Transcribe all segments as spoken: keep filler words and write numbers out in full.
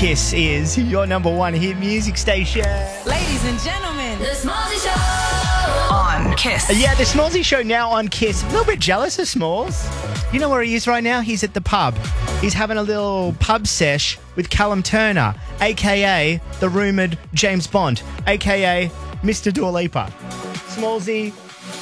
Kiss is your number one hit music station. Ladies and gentlemen, The Smallzy Show on Kiss. Yeah, the Smallzy Show now on Kiss. A little bit jealous of Smalls. You know where he is right now? He's at the pub. He's having a little pub sesh with Callum Turner, a k a the rumoured James Bond, a k a Mister Dua Lipa. Smallzy,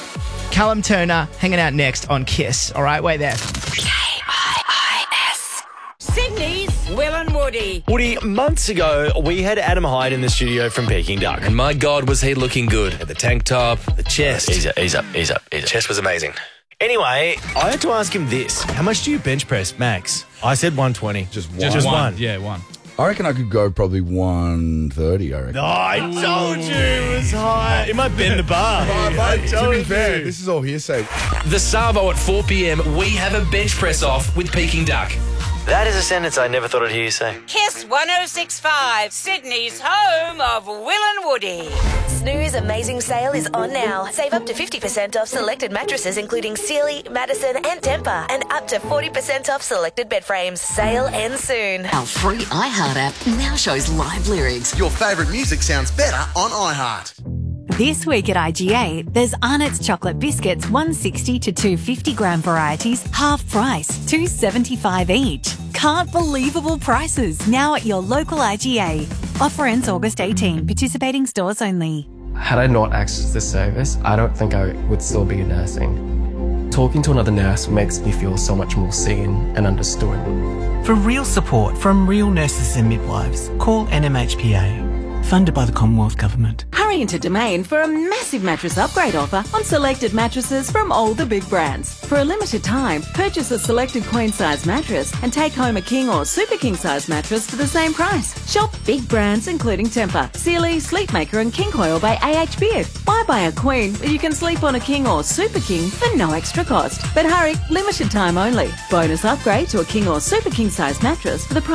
Callum Turner hanging out next on Kiss. All right, wait there. K I I S. Sydney's Will and Woody. Woody, months ago, we had Adam Hyde in the studio from Peking Duck. And my God, was he looking good. The tank top, the chest. Ease up, ease up, ease up, ease up. Chest was amazing. Anyway, I had to ask him this. How much do you bench press, max? I said one twenty. Just one. Just one. Yeah, one. I reckon I could go probably one thirty, I reckon. Oh, I told you it was high. It might bend the bar. But, I but, to told be fair, you. this is all hearsay. The Savo at four p.m, we have a bench press off with Peking Duck. That is a sentence I never thought I'd hear you say. Kiss one oh six point five, Sydney's home of Will and Woody. Snooze Amazing Sale is on now. Save up to fifty percent off selected mattresses including Sealy, Madison and Tempur, and up to forty percent off selected bed frames. Sale ends soon. Our free iHeart app now shows live lyrics. Your favourite music sounds better on iHeart. This week at I G A, there's Arnott's chocolate biscuits, one sixty to two fifty gram varieties, half price, two seventy-five each. Can't believable prices now at your local I G A. Offer ends August eighteenth. Participating stores only. Had I not accessed this service, I don't think I would still be nursing. Talking to another nurse makes me feel so much more seen and understood. For real support from real nurses and midwives, call N M H P A. Funded by the Commonwealth Government. Hurry into Domain for a massive mattress upgrade offer on selected mattresses from all the big brands. For a limited time, purchase a selected queen size mattress and take home a king or super king size mattress for the same price. Shop big brands including Tempur, Sealy, Sleepmaker and King Coil by A H Beard. Why buy a queen when you can sleep on a king or super king for no extra cost? But hurry, limited time only. Bonus upgrade to a king or super king size mattress for the price